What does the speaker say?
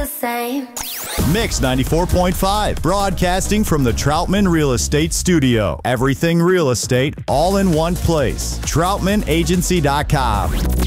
same. Mix 94.5, broadcasting from the Troutman Real Estate Studio. Everything real estate, all in one place. TroutmanAgency.com.